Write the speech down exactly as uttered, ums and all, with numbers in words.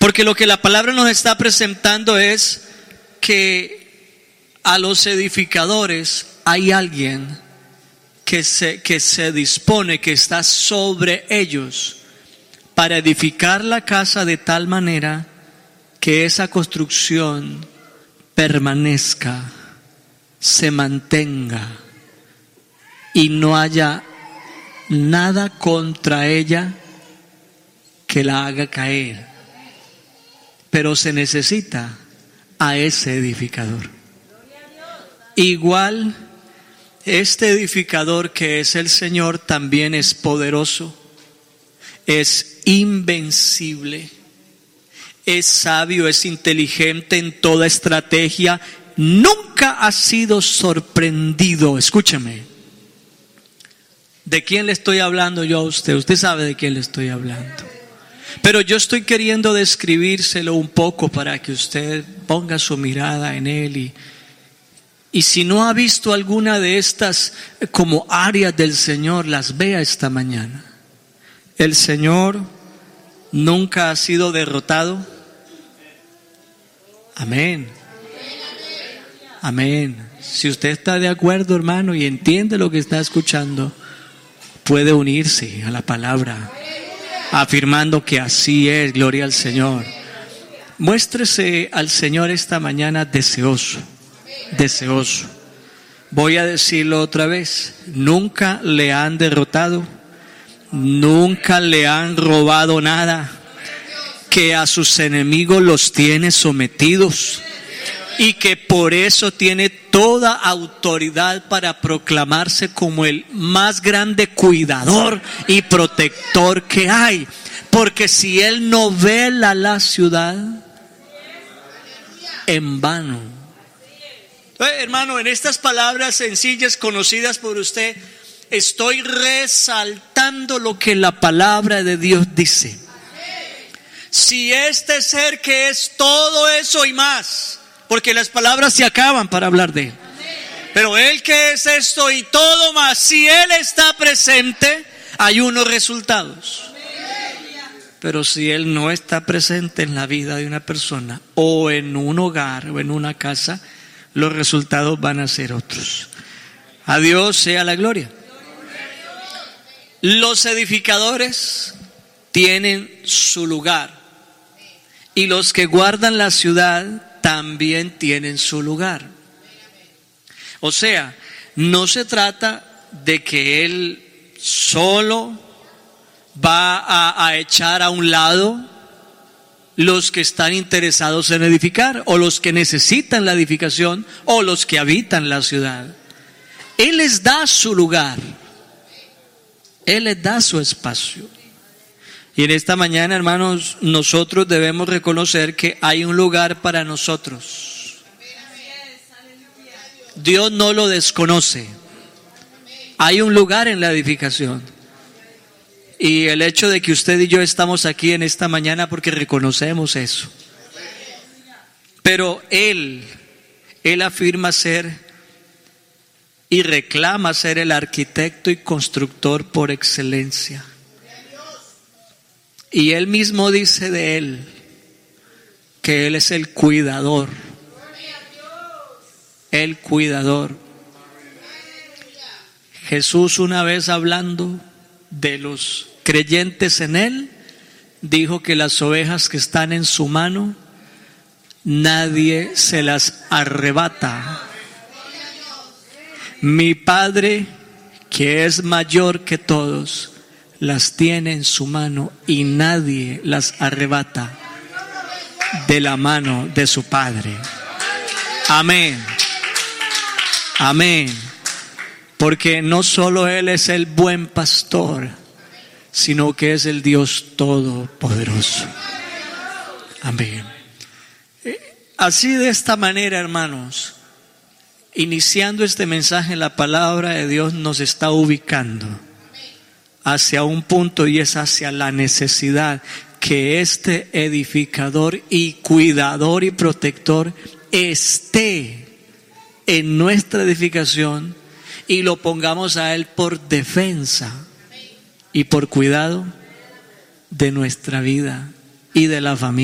Porque lo que la palabra nos está presentando es que a los edificadores hay alguien que se, que se dispone, que está sobre ellos para edificar la casa de tal manera que esa construcción permanezca, se mantenga y no haya nada contra ella que la haga caer. Pero se necesita a ese edificador. Igual, este edificador que es el Señor también es poderoso, es invencible, es sabio, es inteligente en toda estrategia, nunca ha sido sorprendido. Escúcheme, ¿de quién le estoy hablando yo a usted? Usted sabe de quién le estoy hablando. Pero yo estoy queriendo describírselo un poco para que usted ponga su mirada en él y, y si no ha visto alguna de estas como áreas del Señor, las vea esta mañana. El Señor nunca ha sido derrotado. Amén. Amén. Si usted está de acuerdo, hermano, y entiende lo que está escuchando, puede unirse a la palabra, afirmando que así es. Gloria al Señor. Muéstrese al Señor esta mañana deseoso, deseoso. Voy a decirlo otra vez. Nunca le han derrotado, nunca le han robado nada, que a sus enemigos los tiene sometidos y que por eso tiene toda autoridad para proclamarse como el más grande cuidador y protector que hay. Porque si Él no vela la ciudad, en vano. Entonces, hermano, en estas palabras sencillas conocidas por usted, estoy resaltando lo que la palabra de Dios dice. Si este ser que es todo eso y más, porque las palabras se acaban para hablar de Él, pero Él que es esto y todo más, si Él está presente, hay unos resultados. Pero si Él no está presente en la vida de una persona, o en un hogar, o en una casa, los resultados van a ser otros. A Dios sea la gloria. Los edificadores tienen su lugar, y los que guardan la ciudad también tienen su lugar. O sea, no se trata de que Él solo va a, a echar a un lado los que están interesados en edificar, o los que necesitan la edificación, o los que habitan la ciudad. Él les da su lugar, Él les da su espacio. Y en esta mañana, hermanos, nosotros debemos reconocer que hay un lugar para nosotros. Dios no lo desconoce. Hay un lugar en la edificación. Y el hecho de que usted y yo estamos aquí en esta mañana porque reconocemos eso. Pero Él, Él afirma ser y reclama ser el arquitecto y constructor por excelencia. Y Él mismo dice de Él que Él es el cuidador. El cuidador. Jesús, una vez hablando de los creyentes en Él, dijo que las ovejas que están en su mano, nadie se las arrebata. Mi Padre, que es mayor que todos, las tiene en su mano y nadie las arrebata de la mano de su Padre. Amén. Amén. Porque no solo Él es el buen pastor, sino que es el Dios todopoderoso. Amén. Así, de esta manera, hermanos, iniciando este mensaje, la palabra de Dios nos está ubicando hacia un punto, y es hacia la necesidad que este edificador y cuidador y protector esté en nuestra edificación y lo pongamos a Él por defensa y por cuidado de nuestra vida y de la familia.